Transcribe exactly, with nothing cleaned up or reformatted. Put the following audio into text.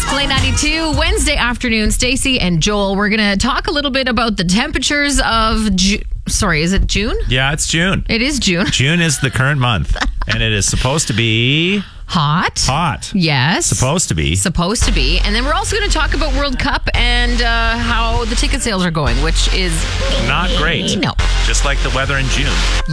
Kicks Play ninety-two, Wednesday afternoon. Stacey and Joel, we're going to talk a little bit about the temperatures of Ju- Sorry, is it June? Yeah, it's June. It is June. June is the current month, and it is supposed to be Hot. hot. Yes. Supposed to be. Supposed to be. And then we're also going to talk about World Cup and uh, how the ticket sales are going, which is Not great. No. Just like the weather in June.